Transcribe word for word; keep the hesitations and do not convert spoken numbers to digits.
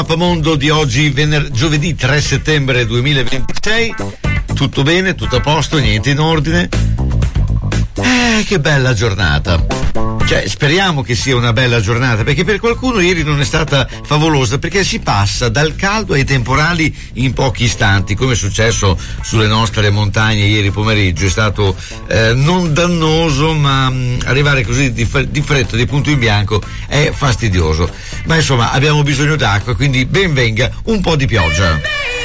Mappamondo di oggi, vener- giovedì tre settembre duemilaventisei. Tutto bene, tutto a posto, niente in ordine. Eh, che bella giornata. Cioè, speriamo che sia una bella giornata, perché per qualcuno ieri non è stata favolosa, perché si passa dal caldo ai temporali in pochi istanti, come è successo sulle nostre montagne ieri pomeriggio. È stato eh, non dannoso, ma mh, arrivare così di, di fretta, di punto in bianco, è fastidioso. Ma insomma, abbiamo bisogno d'acqua, quindi ben venga un po' di pioggia.